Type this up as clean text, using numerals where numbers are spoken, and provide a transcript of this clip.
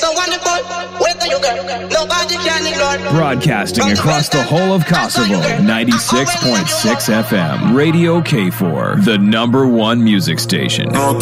so wonderful. Wait till you girl, nobody can ignore. Broadcasting across the whole of Kosovo, 96.6 FM. Radio K4, the #1 music station.